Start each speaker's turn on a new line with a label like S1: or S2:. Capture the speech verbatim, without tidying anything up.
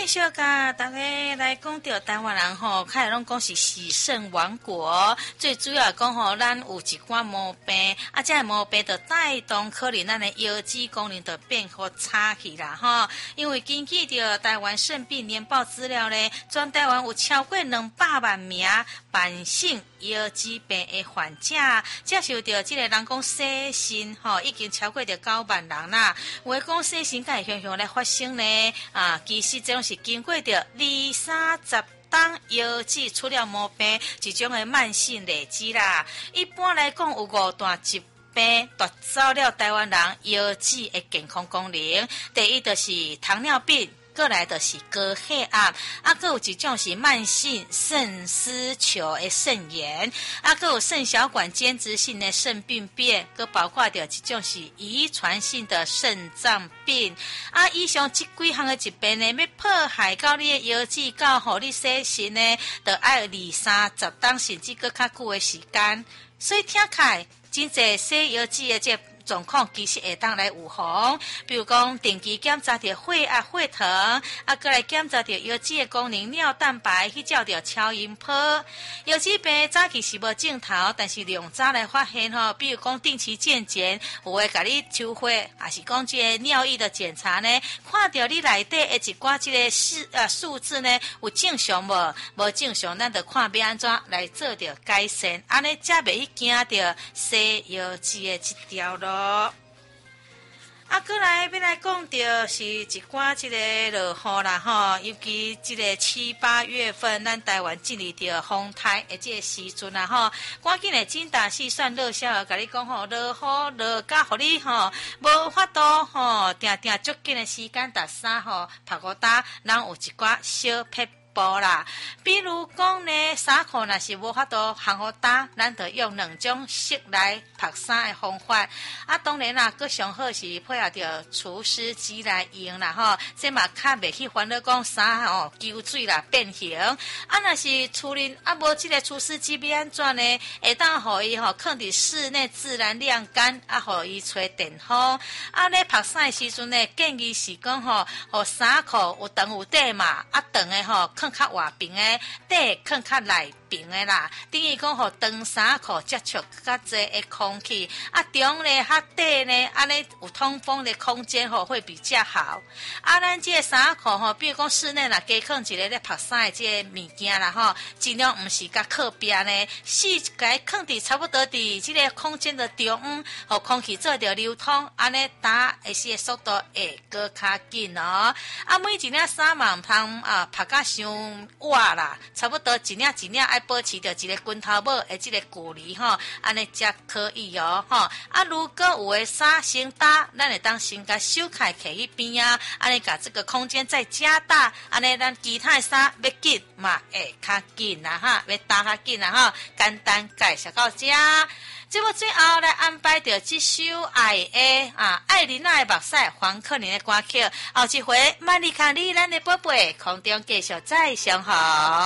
S1: 小甲大家来讲到台湾人吼，开始拢讲是喜肾王国，最主要讲吼，咱有一寡毛病，啊，这毛病就带动可能咱的腰肌功能就变好差去啦吼。因为根据着台湾肾病年报资料咧，全台湾有超过两百万名慢性腰肌病的患者，接受到这个人讲洗肾吼，已经超过着九万人啦。话讲洗肾甲会常常来发生呢，啊，其实这种是经过着二三十当腰肌出了毛病，一种的慢性累积啦。一般来讲，有五大疾病夺走了台湾人腰肌的健康功能。第一就是糖尿病。过来的是高血压，啊，还有一种是慢性肾丝球的肾炎，啊，还有肾小管间质性的肾病变，佮包括着一种是遗传性的肾脏病。啊，以上这几项的疾病呢，要迫害到你的腰肌，到互你洗肾呢，就要二三十当甚至佮较久的时间。所以听起来，真侪洗腰肌的这状况其实会当来预防，比如讲定期检查着血压、血糖，啊，过来检查着腰肌的功能、尿蛋白，去照着超音波。腰肌病早期是无镜头，但是量早来发现吼，比如讲定期健检，有诶甲你抽血，还是讲这个尿液的检查呢，看到你内底的一寡这个数啊数字呢有正常无？无正常，咱就看要安怎来做着改善，安尼才袂去惊着洗腰肌的这条路。啊，过来要来讲到是一寡这个落雨啦吼，尤其这个七八月份，咱台湾进入到风台的这个时阵啦吼，赶紧的精打细算热销，甲你讲吼，落雨落甲互你吼，无法度吼，定定足紧的时间，逐衫吼拍个打，咱有一寡小撇啦，比如讲呢，衫裤若是无法度烘好打，咱就用两种色来晒衫的方法。啊，当然啦，佫上好是配合着除湿机来用啦吼，这嘛较袂去烦恼讲衫吼揪水啦变形。啊，若是厝里啊无这个除湿机要安怎呢？会当互伊吼放伫室内自然晾干，啊，互伊吹电风。啊，咧晒衫的时阵呢，建议是讲吼，互衫裤有长有短嘛，啊长的吼。较外边的，底放较内边的啦。等于讲，互长衫裤接触较侪的空气，啊，中咧较底呢，安尼有通风的空间吼会比较好。啊，咱这个衫裤吼，比如讲室内啦，加放一个咧晒衫的这个物件啦吼，尽量毋是甲靠边呢，是该放伫差不多伫这个空间的中央，互空气做着流通，安尼打的时的速度会搁较紧哦。啊，每一领衫嘛毋通啊晒甲伤。哇啦，差不多一领一领爱保持着一个拳头帽的这个距离吼，安尼才可以哦吼。啊，如果有的衫先搭，咱会当先甲手开摕去边啊，安尼甲这个空间再加大，安尼咱其他的衫要紧嘛会较紧啦哈，要搭较紧啦哈。简单介绍到这。节目最后来安排着这首爱的啊艾琳娜的目屎黄可怜的歌曲，后一回曼丽卡莉咱的宝贝空中继续再相好。